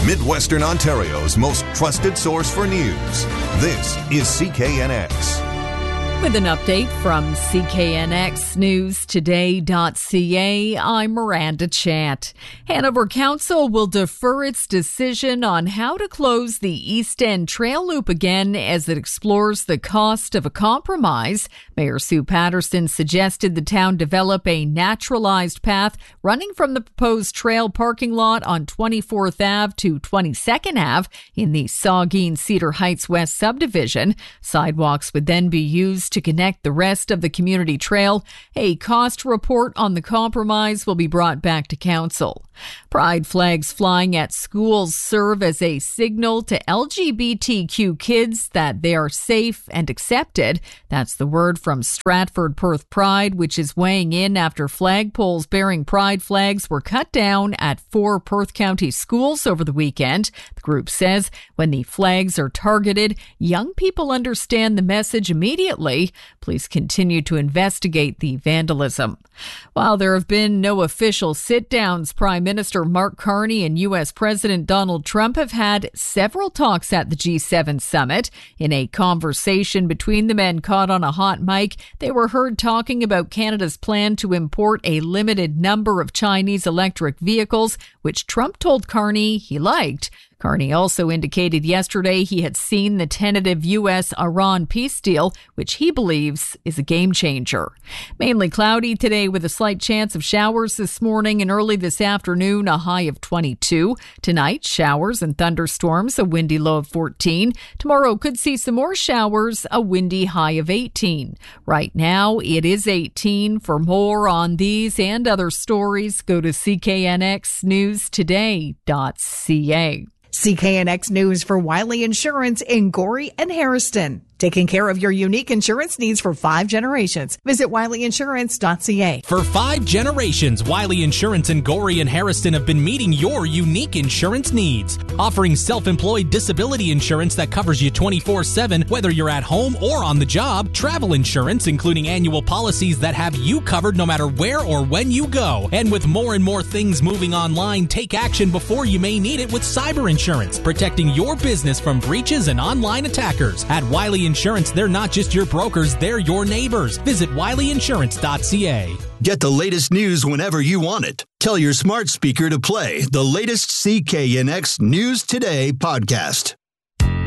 Midwestern Ontario's most trusted source for news. This is CKNX. With an update from CKNXNewsToday.ca, I'm Miranda Chant. Hanover Council will defer its decision on how to close the East End Trail Loop again as it explores the cost of a compromise. Mayor Sue Patterson suggested the town develop a naturalized path running from the proposed trail parking lot on 24th Ave to 22nd Ave in the Saugeen Cedar Heights West subdivision. Sidewalks would then be used to connect the rest of the community trail. A cost report on the compromise will be brought back to council. Pride flags flying at schools serve as a signal to LGBTQ kids that they are safe and accepted. That's the word from Stratford Perth Pride, which is weighing in after flagpoles bearing pride flags were cut down at 4 Perth County schools over the weekend. The group says when the flags are targeted, young people understand the message immediately. Police continue to investigate the vandalism. While there have been no official sit-downs, Prime Minister Mark Carney and U.S. President Donald Trump have had several talks at the G7 summit. In a conversation between the men caught on a hot mic, they were heard talking about Canada's plan to import a limited number of Chinese electric vehicles, which Trump told Carney he liked. Carney also indicated yesterday he had seen the tentative U.S.-Iran peace deal, which he believes is a game changer. Mainly cloudy today with a slight chance of showers this morning and early this afternoon, a high of 22. Tonight, showers and thunderstorms, a windy low of 14. Tomorrow could see some more showers, a windy high of 18. Right now, it is 18. For more on these and other stories, go to CKNXNewsToday.ca. CKNX News for Wiley Insurance in Gorrie and Harriston. Taking care of your unique insurance needs for 5 generations. Visit wileyinsurance.ca. For 5 generations, Wiley Insurance in Gorrie and Harriston have been meeting your unique insurance needs. Offering self-employed disability insurance that covers you 24/7, whether you're at home or on the job. Travel insurance, including annual policies that have you covered no matter where or when you go. And with more and more things moving online, take action before you may need it with cyber insurance, protecting your business from breaches and online attackers. At Wiley Insurance, they're not just your brokers, they're your neighbors. Visit wileyinsurance.ca. Get the latest news whenever you want it. Tell your smart speaker to play the latest CKNX News Today podcast.